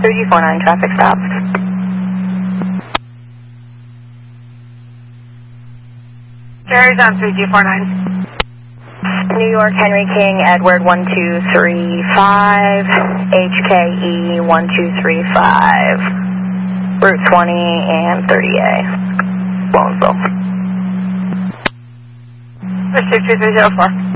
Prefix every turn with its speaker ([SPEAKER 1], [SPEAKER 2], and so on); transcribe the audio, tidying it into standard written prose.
[SPEAKER 1] 3G49 traffic stop.
[SPEAKER 2] Jerry's on 3G49.
[SPEAKER 1] New York, Henry King, Edward 1235, HKE 1235, Route 20 and 30A, Lowensville.
[SPEAKER 2] Pursuit 2304.